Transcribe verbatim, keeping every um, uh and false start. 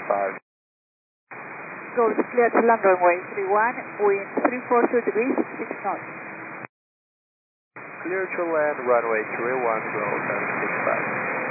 five. Go is clear to land runway three one, wind three four two degrees, six knots. Clear to land runway three one, go seven six five.